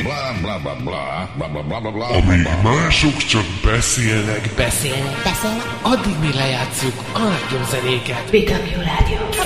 Bla bla bla bla bla bla bla bla bla. Amíg mások csak beszélnek, Beszélnek, addig mi lejátszuk a legjobb zenéket. BW Rádió.